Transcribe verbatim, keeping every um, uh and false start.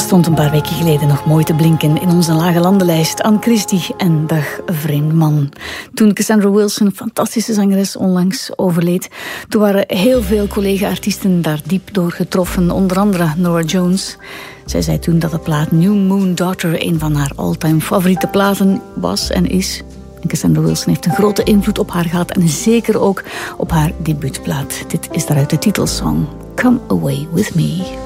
stond een paar weken geleden nog mooi te blinken in onze lage landenlijst. Anne Christie en Dag Vreemde Man. Toen Cassandra Wilson, fantastische zangeres, onlangs overleed, toen waren heel veel collega-artiesten daar diep door getroffen. Onder andere Norah Jones. Zij zei toen dat de plaat New Moon Daughter een van haar all-time favoriete platen was en is. En Cassandra Wilson heeft een grote invloed op haar gehad en zeker ook op haar debuutplaat. Dit is daaruit de titelsong Come Away With Me.